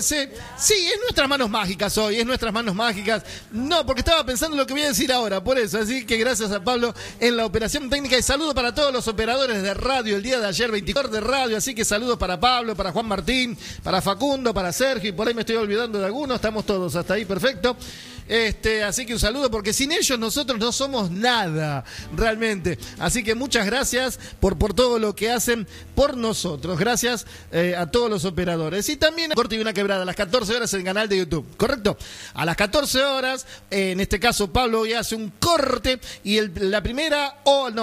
Sí, es nuestras manos mágicas hoy, es nuestras manos mágicas. No, porque estaba pensando lo que voy a decir ahora, por eso. Así que gracias a Pablo en la operación técnica y saludo para todos los operadores de radio el día de ayer, 24 de radio. Así que saludos para Pablo, para Juan Martín, para Facundo, para Sergio y por ahí me estoy olvidando de algunos. Estamos todos hasta ahí, perfecto. Así que un saludo porque sin ellos nosotros no somos nada, realmente. Así que muchas gracias por todo lo que hacen por nosotros. Gracias a todos los operadores. Y también a Corte y una Quebrada a las 14 horas en el canal de YouTube, ¿correcto? A las 14 horas, en este caso Pablo hoy hace un corte y la primera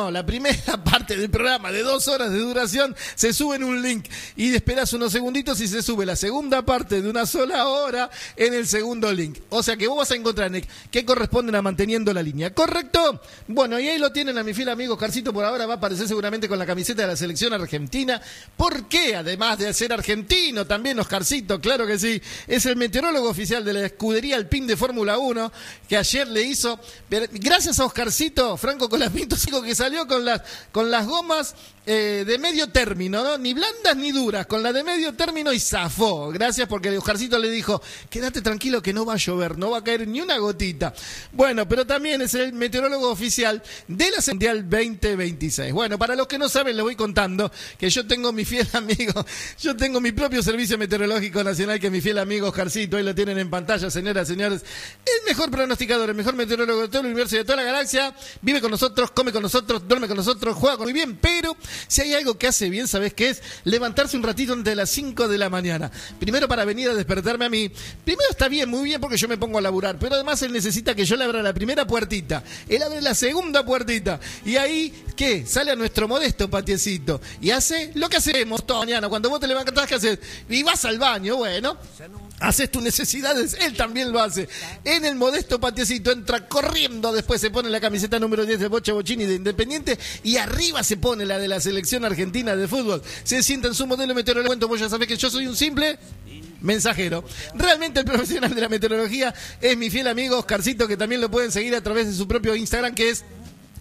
parte del programa de 2 horas de duración se sube en un link y esperas unos segunditos y se sube la segunda parte de 1 sola hora en el segundo link. O sea que vos vas a encontrar que corresponden a Manteniendo la Línea, ¿correcto? Bueno, y ahí lo tienen a mi fiel amigo Oscarcito, por ahora va a aparecer seguramente con la camiseta de la selección argentina. ¿Por qué? Además de ser argentino, también Oscarcito, claro que sí, es el meteorólogo oficial de la escudería Alpine de Fórmula 1, que ayer le hizo, gracias a Oscarcito, Franco Colapinto, que salió con las gomas de medio término, ¿no? Ni blandas ni duras, con la de medio término y zafó. Gracias porque Oscarcito le dijo, quédate tranquilo que no va a llover, no va a caer ni una gotita. Bueno, pero también es el meteorólogo oficial de la Mundial 2026. Bueno, para los que no saben, les voy contando que yo tengo mi fiel amigo, yo tengo mi propio servicio meteorológico nacional, que es mi fiel amigo Oscarcito, ahí lo tienen en pantalla, señoras, señores, el mejor pronosticador, el mejor meteorólogo de todo el universo y de toda la galaxia, vive con nosotros, come con nosotros, duerme con nosotros, juega muy bien, pero si hay algo que hace bien, ¿sabés qué es? Levantarse un ratito antes de las 5 de la mañana. Primero para venir a despertarme a mí. Primero está bien, muy bien, porque yo me pongo a laburar, pero además él necesita que yo le abra la primera puertita. Él abre la segunda puertita. Y ahí, ¿qué? Sale a nuestro modesto patiecito. Y hace lo que hacemos toda mañana. Cuando vos te levantás, ¿qué haces? Y vas al baño, bueno. Haces tus necesidades, él también lo hace. En el modesto patiecito entra corriendo, después se pone la camiseta número 10 de Bocha Bochini de Independiente y arriba se pone la de la selección argentina de fútbol. Se sienta en su modelo meteorológico. Vos ya sabés que yo soy un simple mensajero. Realmente el profesional de la meteorología es mi fiel amigo Oscarcito, que también lo pueden seguir a través de su propio Instagram, que es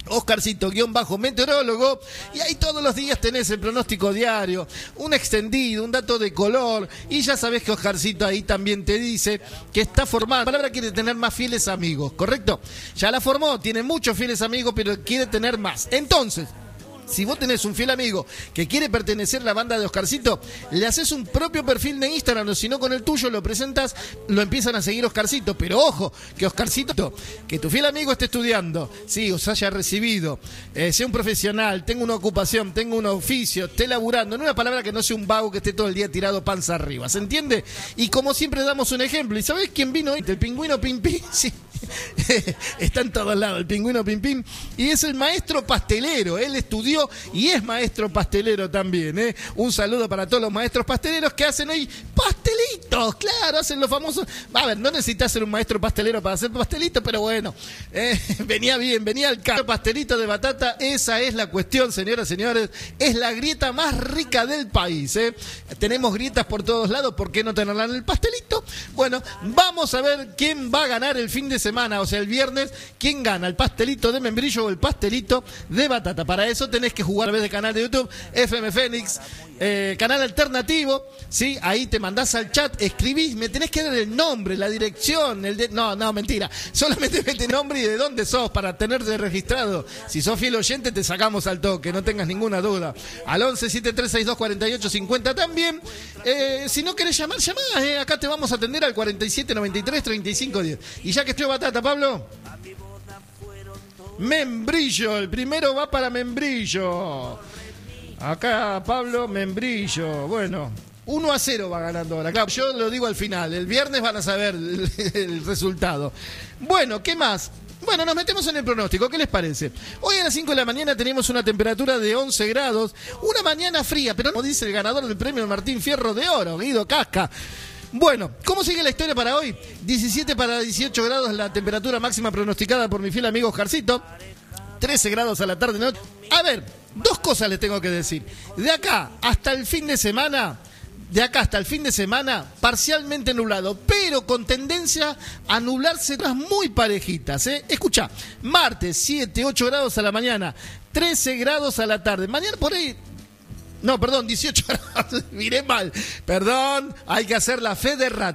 Oscarcito_meteorólogo, y ahí todos los días tenés el pronóstico diario, un extendido, un dato de color, y ya sabés que Oscarcito ahí también te dice que está formado. La palabra quiere tener más fieles amigos, ¿correcto? Ya la formó, tiene muchos fieles amigos, pero quiere tener más. Entonces, si vos tenés un fiel amigo que quiere pertenecer a la banda de Oscarcito, le haces un propio perfil de Instagram, o si no con el tuyo lo presentas, lo empiezan a seguir Oscarcito. Pero ojo, que Oscarcito, que tu fiel amigo esté estudiando, sí, os haya recibido, sea un profesional, tenga una ocupación, tenga un oficio, esté laburando, en una palabra que no sea un vago que esté todo el día tirado panza arriba, ¿se entiende? Y como siempre damos un ejemplo, ¿y sabés quién vino hoy? El pingüino Pim Pim, sí. Está en todos lados el pingüino Pim Pim, y es el maestro pastelero. Él estudió y es maestro pastelero también, ¿eh? Un saludo para todos los maestros pasteleros que hacen hoy pastelitos, claro, hacen los famosos. A ver, no necesitas ser un maestro pastelero para hacer pastelitos, pero bueno, venía bien, venía el pastelito de batata. Esa es la cuestión, señoras y señores, es la grieta más rica del país, ¿eh? Tenemos grietas por todos lados, ¿por qué no tenerla en el pastelito? Bueno, vamos a ver quién va a ganar el fin de semana, o sea, el viernes, quién gana, el pastelito de membrillo o el pastelito de batata. Para eso tenés que jugar a través del canal de YouTube, FM Fénix, canal alternativo, ¿sí? Ahí te mandás al chat, escribís, me tenés que dar el nombre, la dirección, no, mentira, solamente mete el nombre y de dónde sos para tenerte registrado. Si sos fiel oyente, te sacamos al toque, no tengas ninguna duda. Al 11 7362 48 50 también. Si no querés llamar, llamá, acá te vamos a atender al 47 93 35 10. Y ya que estoy batata, Pablo. Membrillo, el primero va para Membrillo. Acá Pablo, Membrillo. Bueno, 1-0 va ganando ahora. Claro, yo lo digo al final. El viernes van a saber el resultado. Bueno, ¿qué más? Bueno, nos metemos en el pronóstico, ¿qué les parece? Hoy a las 5 de la mañana tenemos una temperatura de 11 grados. Una mañana fría, pero no dice el ganador del premio Martín Fierro de Oro, Guido Casca. Bueno, ¿cómo sigue la historia para hoy? 17 para 18 grados la temperatura máxima pronosticada por mi fiel amigo Oscarcito. 13 grados a la tarde-noche. A ver, dos cosas les tengo que decir. De acá hasta el fin de semana, parcialmente nublado, pero con tendencia a nublarse muy parejitas, ¿eh? Escucha, martes 7, 8 grados a la mañana, 13 grados a la tarde. Mañana por ahí... No, perdón, 18 grados, miré mal. Perdón, hay que hacer la fe de ratas.